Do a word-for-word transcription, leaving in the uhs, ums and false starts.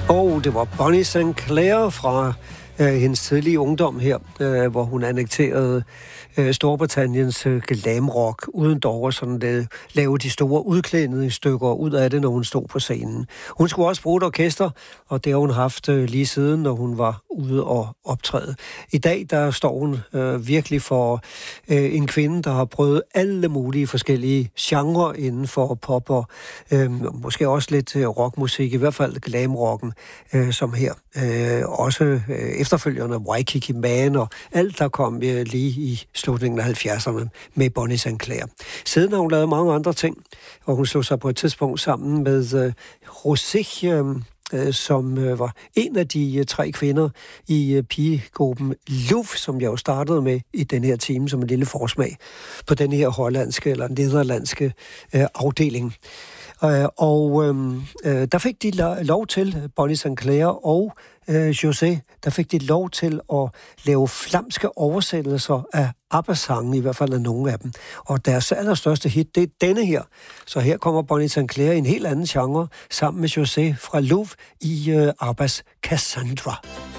Og det var Bonnie Sinclair fra øh, hendes tidlige ungdom her, øh, hvor hun annekterede øh, Storbritanniens øh, glamrock, uden dog at sådan det, lave de store udklædende stykker ud af det, når hun stod på scenen. Hun skulle også bruge et orkester, og det har hun haft øh, lige siden, når hun var ude og optræde. I dag, der står hun øh, virkelig for øh, en kvinde, der har prøvet alle mulige forskellige genrer inden for pop og øh, måske også lidt øh, rockmusik, i hvert fald glamrocken, øh, som her. Øh, også øh, efterfølgende Waikiki Man og alt, der kom øh, lige i slutningen af halvfjerdserne med Bonnie Sinclair. Siden har hun lavet mange andre ting, og hun slog sig på et tidspunkt sammen med øh, Rosé, øh, som øh, var en af de øh, tre kvinder i øh, pigegruppen Louf, som jeg jo startede med i den her time som en lille forsmag på den her hollandske eller nederlandske øh, afdeling. Øh, og øh, der fik de lov til, Bonnie Sinclair og øh, José, der fik de lov til at lave flamske oversættelser af ABBA-sange, i hvert fald af nogle af dem. Og deres allerstørste hit, det er denne her. Så her kommer Bonnie Sinclair i en helt anden genre, sammen med José fra Louf i øh, ABBA's Cassandra.